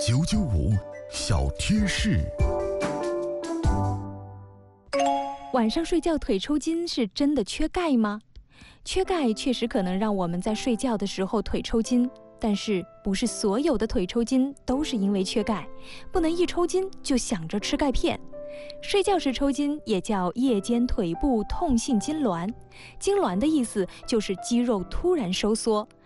995小贴士。 晚上睡觉腿抽筋是真的缺钙吗？缺钙确实可能让我们在睡觉的时候腿抽筋，但是不是所有的腿抽筋都是因为缺钙，不能一抽筋就想着吃钙片。睡觉时抽筋也叫夜间腿部痛性痉挛，痉挛的意思就是肌肉突然收缩，